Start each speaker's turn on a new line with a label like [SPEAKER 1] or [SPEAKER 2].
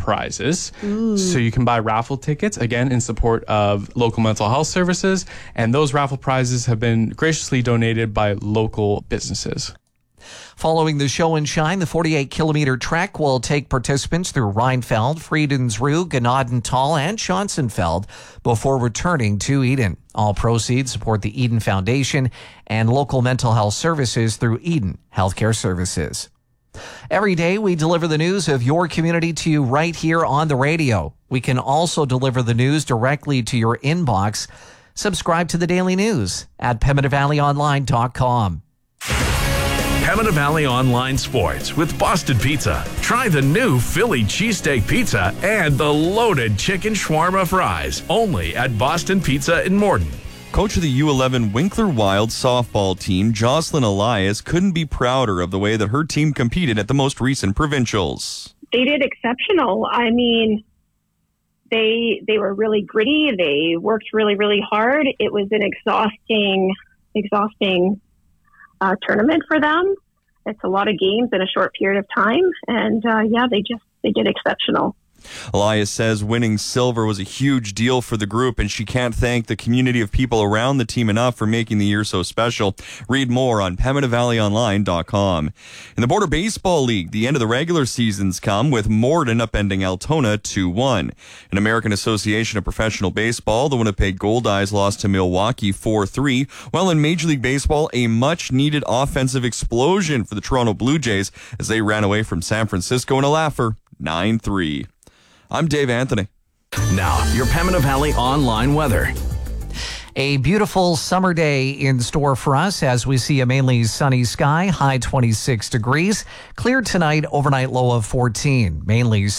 [SPEAKER 1] prizes. So you can buy raffle tickets, again, in support of local mental health services. And those raffle prizes have been graciously donated by local businesses.
[SPEAKER 2] Following the show and shine, the 48-kilometer trek will take participants through Rheinfeld, Friedensrud, Gnadental, and Schonzenfeld before returning to Eden. All proceeds support the Eden Foundation and local mental health services through Eden Healthcare Services. Every day, we deliver the news of your community to you right here on the radio. We can also deliver the news directly to your inbox. Subscribe to the Daily News at PemmineValleyOnline.com.
[SPEAKER 3] Pembina Valley Online Sports with Boston Pizza. Try the new Philly cheesesteak pizza and the loaded chicken shawarma fries. Only at Boston Pizza in Morden.
[SPEAKER 4] Coach of the U11 Winkler Wild softball team, Jocelyn Elias, couldn't be prouder of the way that her team competed at the most recent provincials.
[SPEAKER 5] They did exceptional. I mean, they were really gritty. They worked really, really hard. It was an exhausting tournament for them. It's a lot of games in a short period of time, and they did exceptional.
[SPEAKER 4] Elias says winning silver was a huge deal for the group, and she can't thank the community of people around the team enough for making the year so special. Read more on PemmineValleyOnline.com. In the Border Baseball League, the end of the regular season's come with Morden upending Altona 2-1. In American Association of Professional Baseball, the Winnipeg Goldeyes lost to Milwaukee 4-3, while in Major League Baseball, a much-needed offensive explosion for the Toronto Blue Jays as they ran away from San Francisco in a laugher, 9-3. I'm Dave Anthony.
[SPEAKER 3] Now, your Pembina Valley online weather.
[SPEAKER 2] A beautiful summer day in store for us as we see a mainly sunny sky, high 26 degrees. Clear tonight, overnight low of 14. Mainly